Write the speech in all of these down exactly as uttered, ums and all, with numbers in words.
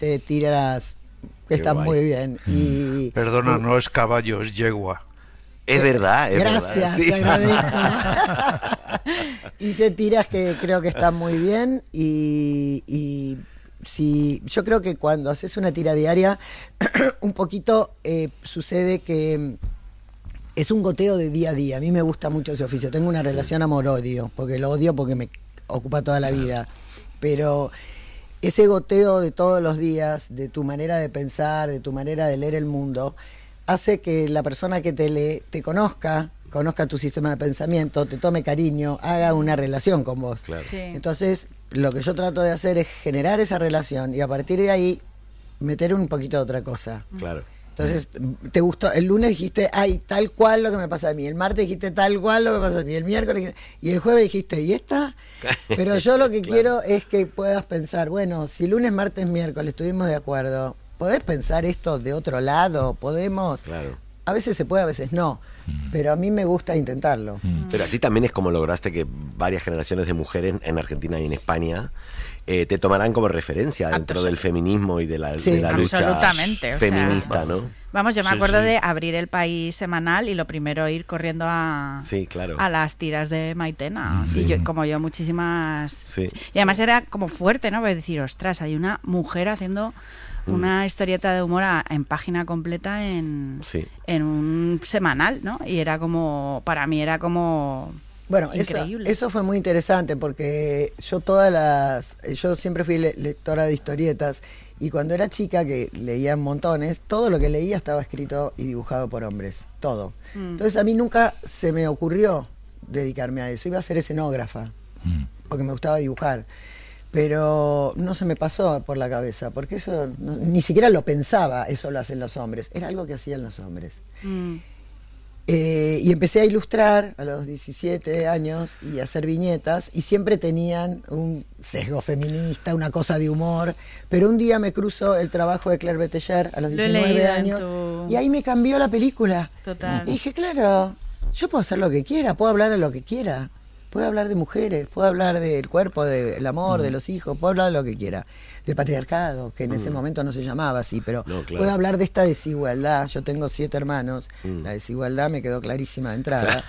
te tiras que están muy bien. Y, Perdona, y, no es caballo, es yegua. Es verdad, es gracias, verdad. Sí. te agradezco. Hice tiras que creo que están muy bien y, y si, yo creo que cuando haces una tira diaria, un poquito eh, sucede que es un goteo de día a día. A mí me gusta mucho ese oficio. Tengo una relación amor-odio, porque lo odio porque me ocupa toda la vida. Pero ese goteo de todos los días, de tu manera de pensar, de tu manera de leer el mundo, hace que la persona que te lee te conozca, conozca tu sistema de pensamiento, te tome cariño, haga una relación con vos. Claro. Sí. Entonces, lo que yo trato de hacer es generar esa relación y a partir de ahí meter un poquito de otra cosa. Claro. Entonces, te gustó, el lunes dijiste, ay, tal cual lo que me pasa a mí, el martes dijiste tal cual lo que pasa a mí, el miércoles, y el jueves dijiste, ¿y esta? Pero yo lo que Claro. quiero es que puedas pensar, bueno, si lunes, martes, miércoles estuvimos de acuerdo, ¿podés pensar esto de otro lado? ¿Podemos? Claro. A veces se puede, a veces no, pero a mí me gusta intentarlo. Pero así también es como lograste que varias generaciones de mujeres en Argentina y en España eh, te tomarán como referencia dentro Absol- del feminismo y de la, Sí, de la lucha absolutamente, o sea, feminista, ¿no? Vamos, yo me Sí, acuerdo sí. de abrir el País semanal y lo primero ir corriendo a, Sí, claro. a las tiras de Maitena. Sí. Y yo, como yo, muchísimas... Sí. Y además era como fuerte, ¿no? Pues decir, ostras, hay una mujer haciendo una historieta de humor a- en página completa en, Sí. en un semanal, ¿no? Y era como, para mí era como... Bueno, eso, Increíble. eso fue muy interesante porque yo todas las, yo siempre fui le- lectora de historietas y cuando era chica que leía montones, todo lo que leía estaba escrito y dibujado por hombres, todo. Mm. Entonces a mí nunca se me ocurrió dedicarme a eso, iba a ser escenógrafa Mm. porque me gustaba dibujar, pero no se me pasó por la cabeza porque eso no- ni siquiera lo pensaba, eso lo hacen los hombres, era algo que hacían los hombres. Mm. Eh, y empecé a ilustrar a los diecisiete años y a hacer viñetas y siempre tenían un sesgo feminista, una cosa de humor, pero un día me cruzó el trabajo de Claire Beteller a los Lo he diecinueve leído en años tu- y ahí me cambió la película. Total. Y dije, claro, yo puedo hacer lo que quiera, puedo hablar de lo que quiera, puedo hablar de mujeres, puedo hablar del cuerpo, del amor, de los hijos, puedo hablar de lo que quiera, del patriarcado, que en ese momento no se llamaba así, pero No, claro. puedo hablar de esta desigualdad. Yo tengo siete hermanos, Mm. la desigualdad me quedó clarísima de entrada.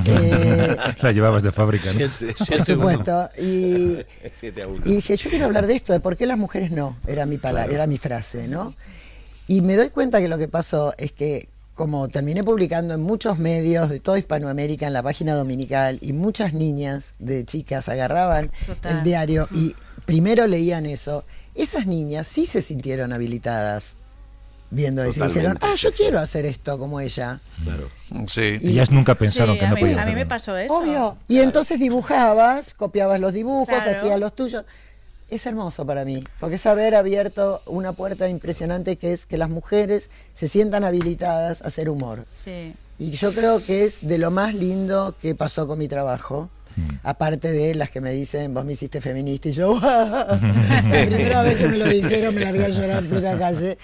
Eh, La llevabas de fábrica, ¿no? por supuesto. Y, siete a uno. y dije, yo quiero hablar de esto, de por qué las mujeres no, era mi palabra, Claro. era mi frase, ¿no? Y me doy cuenta que lo que pasó es que como terminé publicando en muchos medios de toda Hispanoamérica en la página dominical y muchas niñas de chicas agarraban Total. el diario y primero leían eso, esas niñas sí se sintieron habilitadas viendo eso y Totalmente, dijeron, ah, yo sí, sí. quiero hacer esto como ella. Claro. Sí. Y- Ellas nunca pensaron Sí, que a no mí, podían a mí me hacerlo. pasó eso. Obvio. Y entonces dibujabas, copiabas los dibujos, Claro. hacías los tuyos. Es hermoso para mí, porque es haber abierto una puerta impresionante que es que las mujeres se sientan habilitadas a hacer humor. Sí. Y yo creo que es de lo más lindo que pasó con mi trabajo. Mm. Aparte de las que me dicen, vos me hiciste feminista, y yo, la primera vez que me lo dijeron me largué a llorar en plena calle.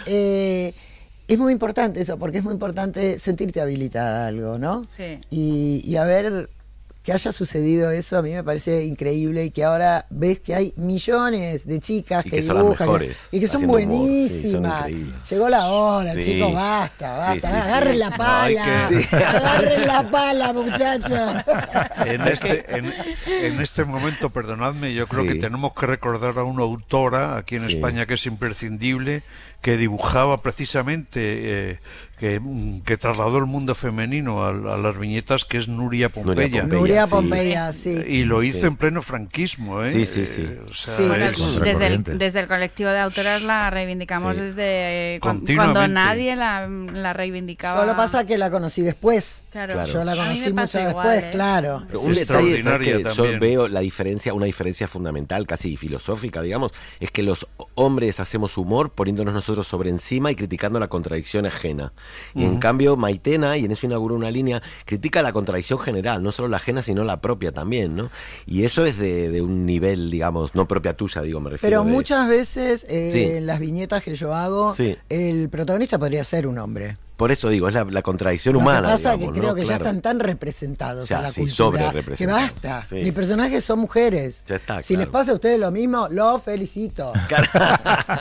Eh, es muy importante eso, porque es muy importante sentirte habilitada a algo, ¿no? Sí. Y, y a ver, que haya sucedido eso a mí me parece increíble y que ahora ves que hay millones de chicas Y que, que son las dibujan mejores, y que son haciendo humor. Sí, son buenísimas. increíbles. Llegó la hora, Sí. chicos, basta, basta. Sí, sí, sí. Agarren la No, pala, hay que- agarren la pala, muchachos. En este, en, en este momento, perdonadme, yo creo Sí. que tenemos que recordar a una autora aquí en Sí. España que es imprescindible, que dibujaba precisamente, eh, que, mm, que trasladó el mundo femenino a, a las viñetas, que es Nuria Pompeya. Pompeya. Nuria sí. Pompeya, sí. Y lo hizo Sí. en pleno franquismo, ¿eh? Sí, sí, sí. Eh, o sea, Sí, es- Desde, Recorriente. el, desde el colectivo de autoras la reivindicamos Sí. desde cu- Continuamente. cuando nadie la, la reivindicaba. Solo pasa que la conocí después. Claro. Claro. Yo la A mí me conocí pasó mucho igual, después, ¿eh? claro. Pero Es un detalle ¿sabes extraordinaria que yo también. veo la diferencia, una diferencia fundamental, casi filosófica, digamos, es que los hombres hacemos humor poniéndonos nosotros sobre encima y criticando la contradicción ajena. Y en cambio Maitena, y en eso inauguró una línea, critica la contradicción general, no solo la ajena, sino la propia también, ¿no? Y eso es de, de un nivel, digamos, no propia tuya, digo, me refiero. Pero de- muchas veces eh, Sí. en las viñetas que yo hago, Sí. el protagonista podría ser un hombre. Por eso digo, es la, la contradicción Lo que humana. pasa es digamos, que creo ¿no? que Claro. ya están tan representados O sea, en la sí, cultura sobrerepresentados, que basta. sí. Mis personajes son mujeres. Ya está, si claro. les pasa a ustedes lo mismo, los felicito.